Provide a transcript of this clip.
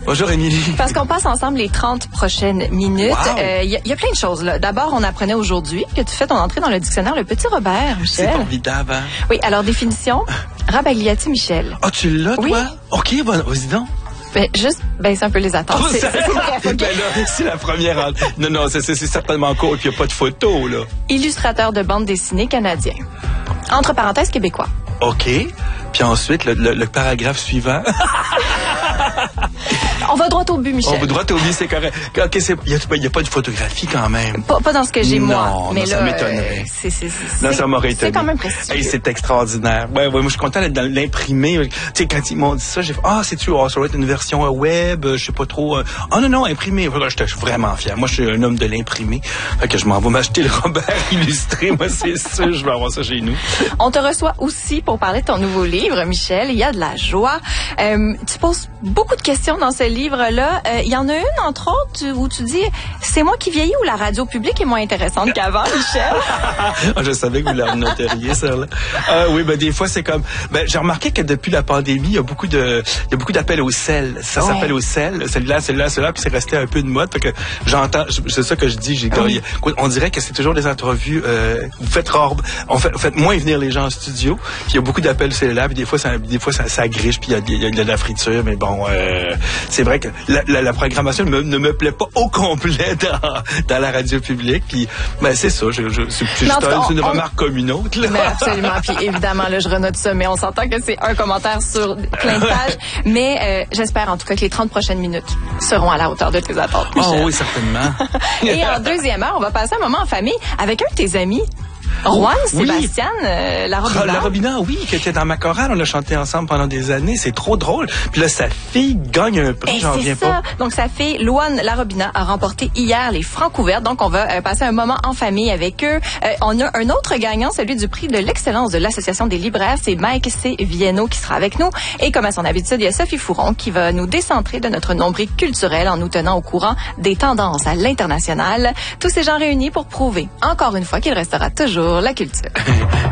Bonjour, Émilie. Parce qu'on passe ensemble les 30 prochaines minutes. Il y a plein de choses, là. D'abord, on apprenait aujourd'hui que tu fais ton entrée dans le dictionnaire Le Petit Robert, Michel. C'est formidable, hein? Oui, alors définition, Rabagliati Michel. Ah, tu l'as, Oui. toi? OK, bon, vas-y donc. C'est un peu les attentes. Oh, C'est bref, OK. Ben là, c'est la première. Non, c'est certainement court, puis il n'y a pas de photo, là. Illustrateur de bande dessinée canadien. Entre parenthèses, québécois. OK. Puis ensuite, le paragraphe suivant. On va droit au but, Michel. On va droit au but, c'est correct. OK, il n'y a pas de photographie quand même. Pas dans ce que j'ai, moi. Non, Mais ça là, m'étonnerait. Non, ça m'aurait étonné. C'est quand même prestigieux. Hey, c'est extraordinaire. Ouais, moi, je suis content d'être dans l'imprimé. Tu sais, quand ils m'ont dit ça, j'ai fait, c'est-tu, ça va être une version web, je sais pas trop. Non, imprimé. Voilà, je suis vraiment fier. Moi, je suis un homme de l'imprimé. Fait que je m'en vais m'acheter le Robert illustré. Moi, c'est sûr, je vais avoir ça chez nous. On te reçoit aussi pour parler de ton nouveau livre, Michel. Il y a de la joie. Tu poses beaucoup de questions dans ce livre-là. Il y en a une, entre autres, où tu dis, c'est moi qui vieillis ou la radio publique est moins intéressante qu'avant, Michel? Je savais que vous la noteriez, ça, là. Oui, des fois, c'est comme, j'ai remarqué que depuis la pandémie, il y a beaucoup d'appels au sel. Ça s'appelle au sel. Celui-là, puis c'est resté un peu de mode. Fait que j'entends, c'est ça que je dis, on dirait que c'est toujours des entrevues, vous faites moins venir les gens en studio, puis il y a beaucoup d'appels cellulaires, puis des fois, ça griche, puis il y a de la friture, mais bon, c'est vrai que la programmation ne me plaît pas au complet dans la radio publique. Puis, c'est ça. C'est une remarque comme une autre. Là. Mais absolument. Puis évidemment, là, je renote ça, mais on s'entend que c'est un commentaire sur plein de pages. Mais j'espère en tout cas que les 30 prochaines minutes seront à la hauteur de tes attentes, Michel. Oh oui, certainement. Et en deuxième heure, on va passer un moment en famille avec un de tes amis. Juan Sébastien Larobina. Larobina, oui, qui était dans ma chorale. On a chanté ensemble pendant des années. C'est trop drôle. Puis là, sa fille gagne un prix, j'en reviens pas. Donc, sa fille, Luan Larobina, a remporté hier les Francs-Couverts. Donc, on va passer un moment en famille avec eux. On a un autre gagnant, celui du prix de l'excellence de l'Association des libraires. C'est Mike C. Vienno qui sera avec nous. Et comme à son habitude, il y a Sophie Fouron qui va nous décentrer de notre nombril culturel en nous tenant au courant des tendances à l'international. Tous ces gens réunis pour prouver, encore une fois, qu'il restera toujours la culture.